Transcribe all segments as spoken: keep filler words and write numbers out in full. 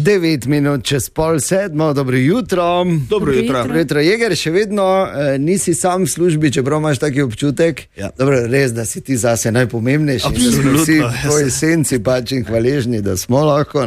devet minut čez pol sedmo, dobro jutro. Dobro jutro. Dobro jutro. Jeger, še vedno eh, nisi sam v službi, čeprav imaš taki občutek. Ja. Dobro, res, da si ti zase najpomembnejši. Absolutno. Vsi tvoji senci pač in hvaležni, da smo lahko.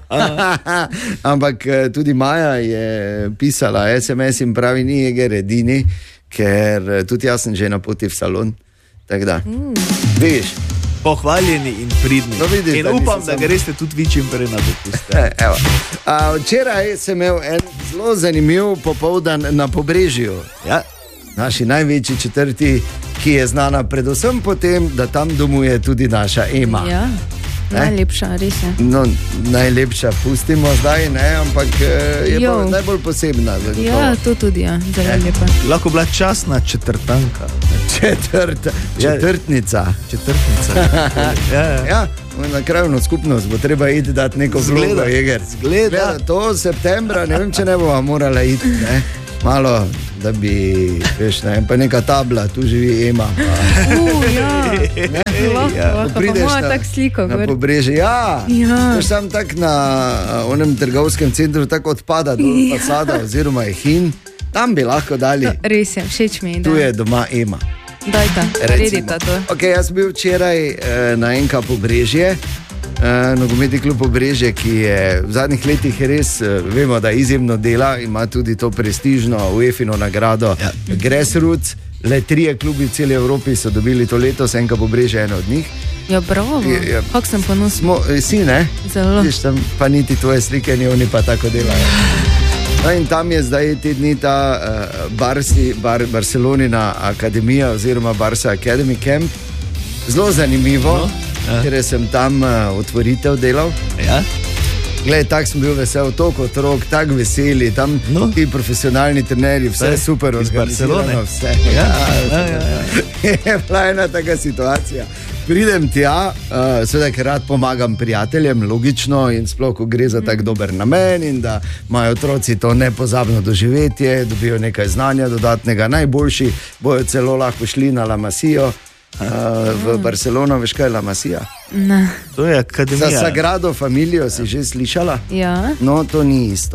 Ampak eh, tudi Maja je pisala es em es in pravi, ni Jeger edini, ker eh, tudi jaz sem že na poti v salon. Tako da, mm. veš. Pohvaljeni in pridni. No, vidiš, in da upam, nisi da sam. greste tudi vi čim prej na dopust. Evo. A, včeraj sem imel en zelo zanimiv popoldan na Pobrežju. Ja. Naši največji četrti, ki je znana predvsem po tem, da tam domuje tudi naša Ema. Ja, najlepša, res je. No, najlepša pustimo zdaj, ne, ampak je Jo. pa najbolj posebna. Ja, to tudi, ja, zelo lepa. Lahko bila častna četrtanka. Četrta, četrtnica. Četrtnica. ja, ja. Ja, na krajovno skupnost bo treba iti dati neko vlogo, Zgleda, Jeger. zgleda. Zgleda, to septembra, ne vem, če ne bova morala iti, ne. Malo, da bi, veš, ne, pa neka tabla, tu živi Ema. Pa, Uh, ja, lahko, ja, lahko, pa prideš moja na- tak sliko. na gor. Pobrežje, ja. Ja. Veš, sam tak na a, onem trgovskem centru tako odpada dol Ja. fasada oziroma je hin. Tam bi lahko dali, No, res je, všeč mi je. tu da. je doma Ema. Dajta, naredita to. Okay, jaz sem bil včeraj eh, na N K Pobrežje, eh, nogometni klub Pobrežje, ki je v zadnjih letih res, eh, vemo, da izjemno dela, ima tudi to prestižno UEFA-ino nagrado ja. Grassroots. Le trije klubi v celi Evropi so dobili to letos, N K Pobrežje je eden od njih. Ja, bravo, Ja, ja. kako sem ponosen. Smo, eh, si ne? Zelo. Viš, tam pa niti tvoje slike, ni oni pa tako delajo. No in tam je zdaj te dni ta uh, Barsi, Bar, Barcelonina akademija oziroma Barca Academy Camp. Zelo zanimivo, no, ja. ker sem tam uh, otvoritev delal. Ja. Glej, tako sem bil vesel, toliko otrok, tako veseli, tam No. ti profesionalni trenerji, vse Vse super, iz organizirano, Barcelone. vse. Ja, ja, ja, ja. Je bila ena taka situacija. Pridem tja, uh, seveda, ker rad pomagam prijateljem, logično, in sploh, ko gre za tak dober namen in da imajo otroci to nepozabno doživetje, dobijo nekaj znanja dodatnega, najboljši bojo celo lahko šli na La Masio uh, v Barcelono, veš kaj je La Masija? Ne. To je Za akademija. Sagrado Familijo si že slišala? Ja. No, to ni isto.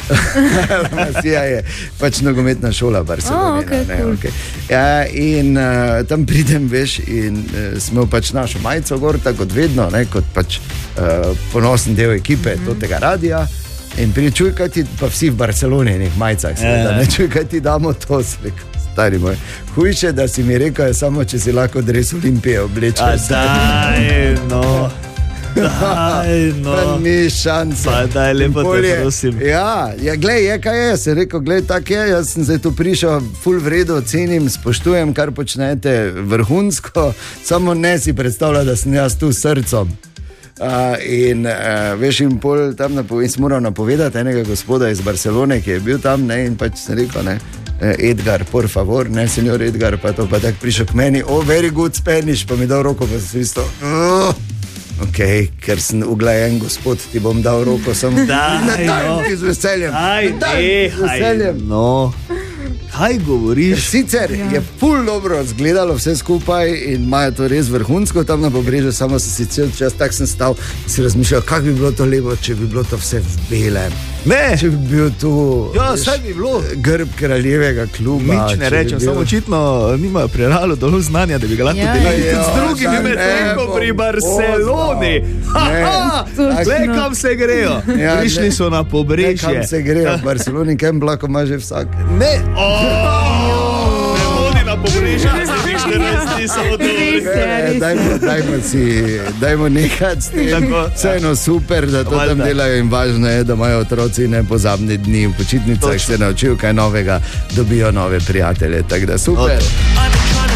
La Masija je pač nogometna šola v Barceloni. Oh, okay, cool. okay. ja, in uh, tam pridem, veš, in uh, smo pač našo majico gor, tako kot vedno, ne, kot pač uh, ponosen del ekipe mm-hmm. tega radija. In pričuj, kaj ti, pa vsi v Barceloni, nek majicah, seveda, Ja. ne čuj, kaj ti damo to, slek. Stari moj. Hujše, da si mi rekel, je samo, če si lahko dres Olimpije A oblečeš. daj, no. Daj, no. Pa ni šanse. Pa daj, lepo In pol te je- prosim. Ja, ja glej, je kaj je, sem rekel, glej, tak je, jaz sem zdaj tu prišel, ful vredo, cenim, spoštujem, kar počnete vrhunsko, samo ne si predstavlja, da sem jaz tu s srcem. Uh, in uh, veš, in pol tam napo- in sem moral napovedati enega gospoda iz Barcelone, ki je bil tam, ne, in pač sem rekel, ne, eh, Edgar, por favor, ne, senjor Edgar, pa to pa tako prišel k meni, oh, very good Spanish, pa mi dal roko, pa sem isto, uh, ok, ker sem uglajen gospod, ti bom dal roko, sem Daj, no. ti z veseljem, Aj, daj, z veseljem. nehaj. No. Kaj govoriš? Sicer ja. je ful dobro izgledalo vse skupaj in imajo to res vrhunsko tam na Pobrežju, samo sem si cel čas tak sem stal in si razmišljal, kako bi bilo to lepo, če bi bilo to vse v belem. Ne, Če bi bil tu ja, veš, saj bi bilo. grb kraljevega kluba. Nič ne če bi rečem, bil- samo očitno nimajo preralo dovolj znanja, da bi ga lahko Ja. delili Ja, tudi z drugimi, saj medtem ne ko bom pri Barceloni. poznal. Ne. Glej, kam se grejo. Ja, Prišli ne. so na Ne, Pobrežje. kam se grejo v Barceloni, kem blako ima že vsak. Ne, oh, ne hodi na Pobrežje, da se ti štirinajst dni samo Res dobro. je, Ne, res je. dajmo, dajmo si, dajmo nekaj s tem. Tako, Vseeno super, da to tam Valjda. delajo in važno je, da imajo otroci nepozabne dni v počitnicah, Točno. se naučijo kaj novega, dobijo nove prijatelje. Tako da super. Oto.